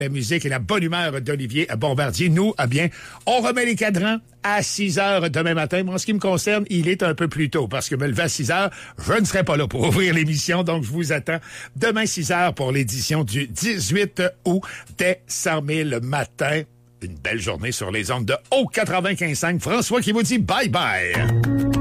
la musique et la bonne humeur d'Olivier Bombardier. Nous, bien, on remet les cadrans à 6 heures demain matin. Moi, en ce qui me concerne, il est un peu plus tôt parce que me lever à 6 heures, je ne serai pas là pour ouvrir l'émission. Donc, je vous attends demain 6 heures pour l'édition du 18 août dès 100 000 matin. Une belle journée sur les ondes de Haut 95.5. François qui vous dit bye-bye.